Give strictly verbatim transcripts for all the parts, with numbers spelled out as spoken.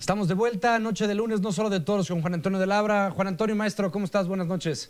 Estamos de vuelta, noche de lunes, no solo de toros, con Juan Antonio de Labra. Juan Antonio, maestro, ¿cómo estás? Buenas noches.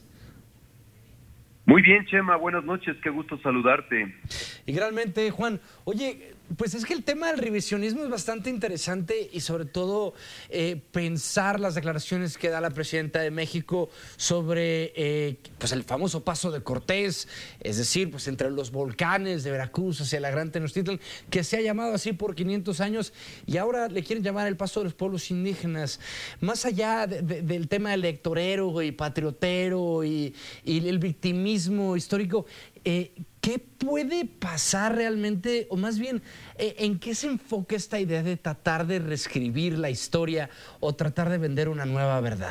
Muy bien, Chema, buenas noches, qué gusto saludarte. Y realmente, Juan, oye, pues es que el tema del revisionismo es bastante interesante y sobre todo eh, pensar las declaraciones que da la presidenta de México sobre eh, pues el famoso paso de Cortés, es decir, pues entre los volcanes de Veracruz hacia la Gran Tenochtitlan, que se ha llamado así por quinientos años y ahora le quieren llamar el paso de los pueblos indígenas. Más allá de, de, del tema electorero y patriotero y, y el victimismo histórico, eh, ¿qué puede pasar realmente, o más bien, eh, en qué se enfoca esta idea de tratar de reescribir la historia o tratar de vender una nueva verdad?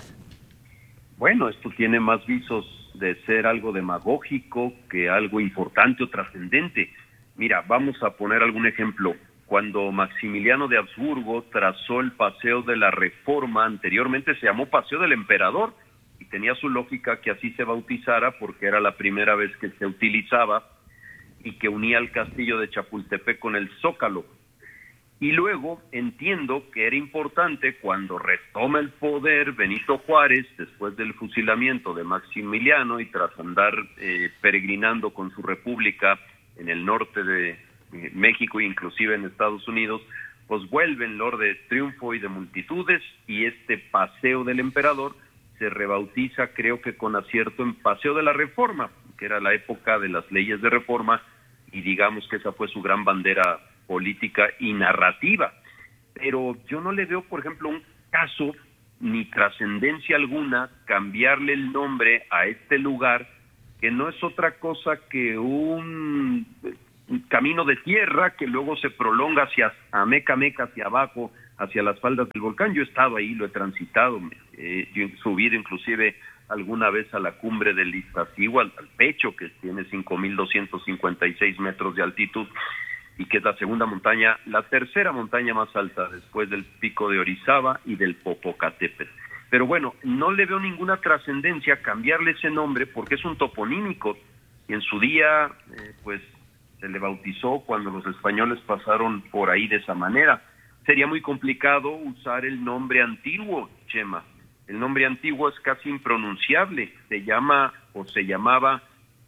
Bueno, esto tiene más visos de ser algo demagógico que algo importante o trascendente. Mira, vamos a poner algún ejemplo. Cuando Maximiliano de Habsburgo trazó el Paseo de la Reforma, anteriormente se llamó Paseo del Emperador, y tenía su lógica que así se bautizara porque era la primera vez que se utilizaba y que unía el castillo de Chapultepec con el Zócalo. Y luego entiendo que era importante cuando retoma el poder Benito Juárez, después del fusilamiento de Maximiliano y tras andar eh, peregrinando con su república en el norte de eh, México e inclusive en Estados Unidos, pues vuelve en lord de triunfo y de multitudes, y este Paseo del Emperador se rebautiza, creo que con acierto, en Paseo de la Reforma, que era la época de las leyes de reforma, y digamos que esa fue su gran bandera política y narrativa. Pero yo no le veo, por ejemplo, un caso ni trascendencia alguna cambiarle el nombre a este lugar, que no es otra cosa que un, un camino de tierra que luego se prolonga hacia Ameca Meca, hacia abajo, hacia las faldas del volcán. Yo he estado ahí, lo he transitado, eh, yo he subido inclusive alguna vez a la cumbre del Iztaccíhuatl, al pecho, que tiene cinco mil doscientos cincuenta y seis metros de altitud, y que es la segunda montaña, la tercera montaña más alta después del pico de Orizaba y del Popocatépetl. Pero bueno, no le veo ninguna trascendencia cambiarle ese nombre porque es un toponímico, y en su día eh, pues se le bautizó cuando los españoles pasaron por ahí de esa manera. Sería muy complicado usar el nombre antiguo, Chema. El nombre antiguo es casi impronunciable, se llama o se llamaba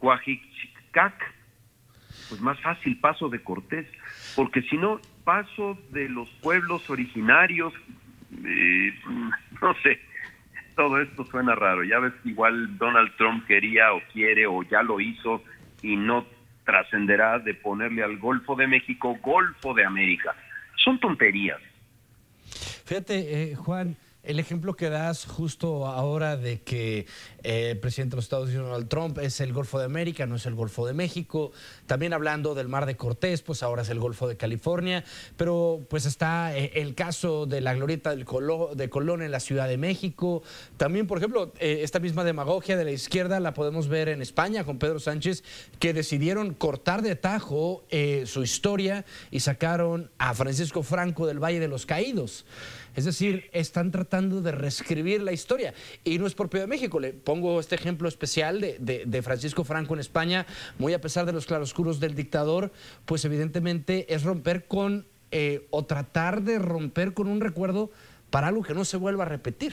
Coajicac. Pues más fácil Paso de Cortés, porque si no, Paso de los pueblos originarios, eh, no sé, todo esto suena raro. Ya ves que igual Donald Trump quería o quiere o ya lo hizo y no trascenderá de ponerle al Golfo de México Golfo de América. Son tonterías. Fíjate, eh, Juan, el ejemplo que das justo ahora de que eh, el presidente de los Estados Unidos, Donald Trump, es el Golfo de América, no es el Golfo de México. También hablando del Mar de Cortés, pues ahora es el Golfo de California. Pero pues está eh, el caso de la glorieta del Colo, de Colón en la Ciudad de México. También, por ejemplo, eh, esta misma demagogia de la izquierda la podemos ver en España con Pedro Sánchez, que decidieron cortar de tajo eh, su historia y sacaron a Francisco Franco del Valle de los Caídos. Es decir, están tratando de reescribir la historia. Y no es propio de México. Le pongo este ejemplo especial de, de, de Francisco Franco en España. Muy a pesar de los claroscuros del dictador, pues evidentemente es romper con, eh, o tratar de romper con un recuerdo para algo que no se vuelva a repetir.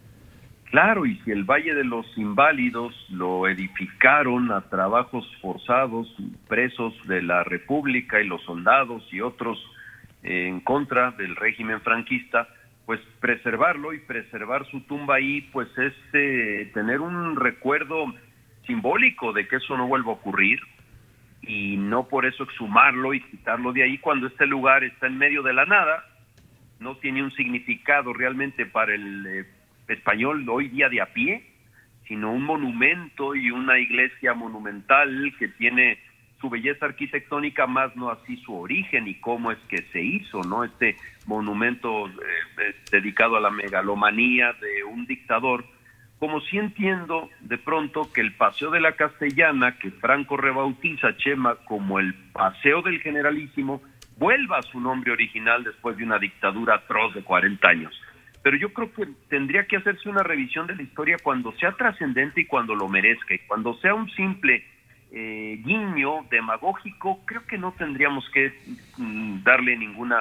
Claro, y si el Valle de los Inválidos lo edificaron a trabajos forzados, presos de la República y los soldados y otros eh, en contra del régimen franquista, pues preservarlo y preservar su tumba ahí, pues es eh, tener un recuerdo simbólico de que eso no vuelva a ocurrir, y no por eso exhumarlo y quitarlo de ahí cuando este lugar está en medio de la nada, no tiene un significado realmente para el eh, español hoy día de a pie, sino un monumento y una iglesia monumental que tiene su belleza arquitectónica, más no así su origen y cómo es que se hizo, ¿no? Este monumento eh, dedicado a la megalomanía de un dictador, como si entiendo de pronto que el Paseo de la Castellana, que Franco rebautiza, Chema, como el Paseo del Generalísimo, vuelva a su nombre original después de una dictadura atroz de cuarenta años. Pero yo creo que tendría que hacerse una revisión de la historia cuando sea trascendente y cuando lo merezca, y cuando sea un simple eh, guiño demagógico, creo que no tendríamos que mm, darle ninguna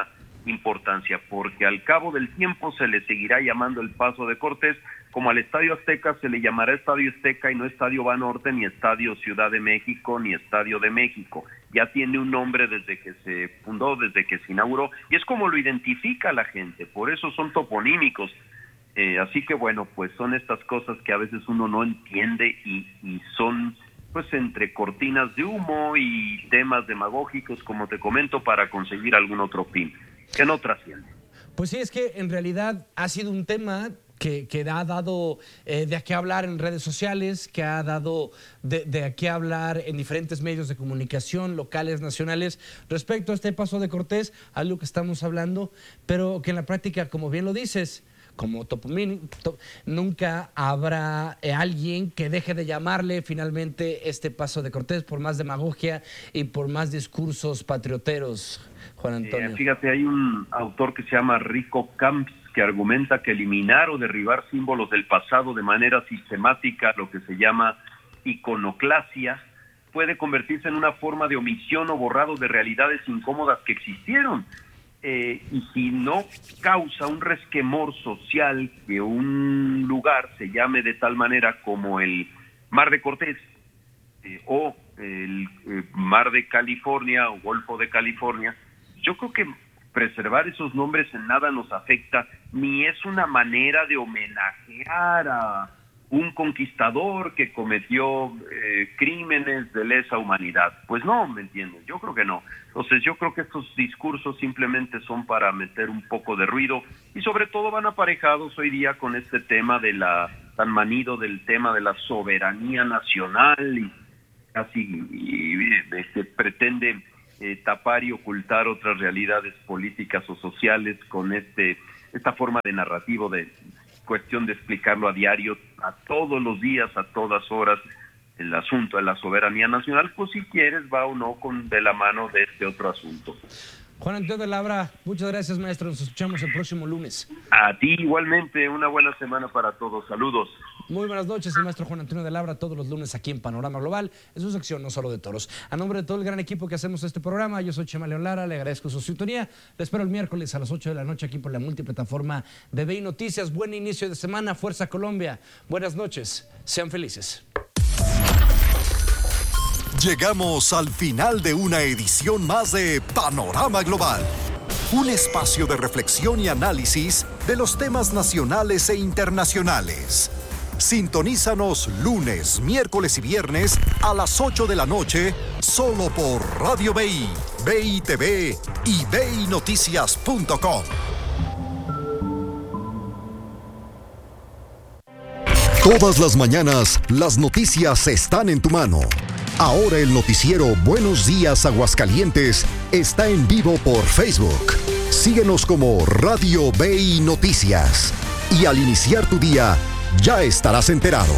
importancia, porque al cabo del tiempo se le seguirá llamando el Paso de Cortés, como al Estadio Azteca se le llamará Estadio Azteca y no Estadio Banorte, ni Estadio Ciudad de México, ni Estadio de México. Ya tiene un nombre desde que se fundó, desde que se inauguró, y es como lo identifica la gente, por eso son toponímicos. Eh, así que bueno, pues son estas cosas que a veces uno no entiende y, y son pues entre cortinas de humo y temas demagógicos, como te comento, para conseguir algún otro fin, que no trasciende. Pues sí, es que en realidad ha sido un tema que, que ha dado eh, de a qué hablar en redes sociales, que ha dado de, de a qué hablar en diferentes medios de comunicación, locales, nacionales, respecto a este Paso de Cortés, algo que estamos hablando, pero que en la práctica, como bien lo dices, como topomín, to, nunca habrá eh, alguien que deje de llamarle finalmente este Paso de Cortés por más demagogia y por más discursos patrioteros, Juan Antonio. Eh, fíjate, hay un autor que se llama Rico Camps que argumenta que eliminar o derribar símbolos del pasado de manera sistemática, lo que se llama iconoclasia, puede convertirse en una forma de omisión o borrado de realidades incómodas que existieron. Eh, y si no causa un resquemor social que un lugar se llame de tal manera como el Mar de Cortés eh, o el eh, Mar de California o Golfo de California, yo creo que preservar esos nombres en nada nos afecta, ni es una manera de homenajear a un conquistador que cometió eh, crímenes de lesa humanidad. Pues no, ¿me entiendes? Yo creo que no. Entonces yo creo que estos discursos simplemente son para meter un poco de ruido y sobre todo van aparejados hoy día con este tema de la, tan manido del tema de la soberanía nacional y casi y, y, este, pretende eh, tapar y ocultar otras realidades políticas o sociales con este esta forma de narrativo de cuestión de explicarlo a diario, a todos los días, a todas horas, el asunto de la soberanía nacional, pues si quieres va o no con de la mano de este otro asunto. Juan Antonio de Labra, muchas gracias, maestro, nos escuchamos el próximo lunes. A ti igualmente, una buena semana para todos, saludos. Muy buenas noches, el maestro Juan Antonio de Labra, todos los lunes aquí en Panorama Global, en su sección No Solo de Toros. A nombre de todo el gran equipo que hacemos este programa, yo soy Chema León Lara, le agradezco su sintonía, le espero el miércoles a las ocho de la noche aquí por la multiplataforma de B I Noticias. Buen inicio de semana, Fuerza Colombia, buenas noches, sean felices. Llegamos al final de una edición más de Panorama Global, un espacio de reflexión y análisis de los temas nacionales e internacionales. Sintonízanos lunes, miércoles y viernes a las ocho de la noche, solo por Radio B I, B I T V y B I Noticias punto com. Todas las mañanas, las noticias están en tu mano. Ahora el noticiero Buenos Días Aguascalientes está en vivo por Facebook. Síguenos como Radio B I Noticias. Y al iniciar tu día, ya estarás enterado.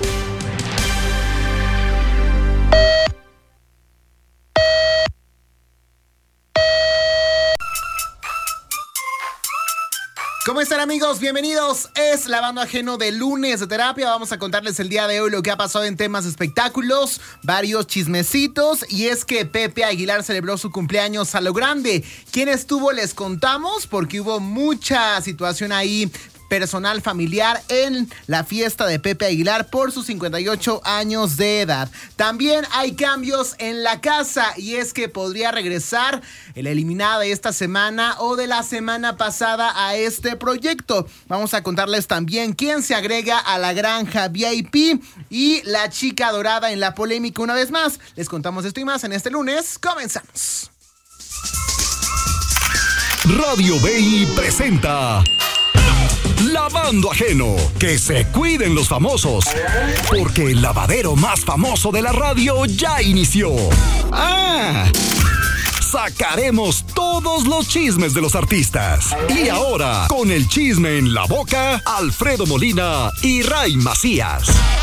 ¿Cómo están, amigos? Bienvenidos. Es Lavando Ajeno de lunes de terapia. Vamos a contarles el día de hoy lo que ha pasado en temas de espectáculos, varios chismecitos, y es que Pepe Aguilar celebró su cumpleaños a lo grande. ¿Quién estuvo? Les contamos, porque hubo mucha situación ahí personal, familiar en la fiesta de Pepe Aguilar por sus cincuenta y ocho años de edad. También hay cambios en la casa, y es que podría regresar el eliminado de esta semana o de la semana pasada a este proyecto. Vamos a contarles también quién se agrega a la granja V I P y la chica dorada en la polémica una vez más. Les contamos esto y más en este lunes. Comenzamos. Radio B I presenta Lavando Ajeno. Que se cuiden los famosos, porque el lavadero más famoso de la radio ya inició. ¡Ah! Sacaremos todos los chismes de los artistas. Y ahora, con el chisme en la boca, Alfredo Molina y Ray Macías.